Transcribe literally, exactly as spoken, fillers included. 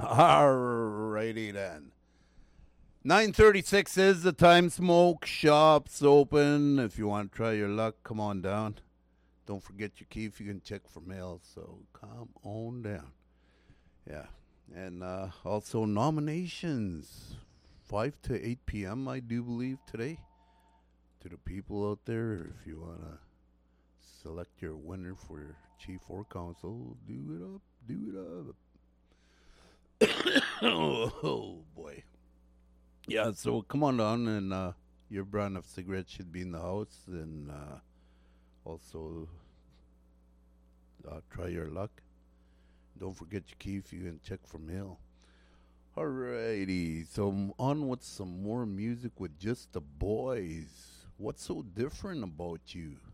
Alrighty then. nine thirty-six is the time. Smoke shops open. If you want to try your luck, come on down. Don't forget your key if you can check for mail. So come on down. Yeah. And uh, also nominations. five to eight p.m. I do believe today. To the people out there, if you want to select your winner for chief or council, do it up. Do it up. Oh boy. Yeah, so come on down, and uh, your brand of cigarettes should be in the house, and uh, also uh, try your luck. Don't forget your key if you can check for mail. Alrighty, so I'm on with some more music with just the boys. What's so different about you?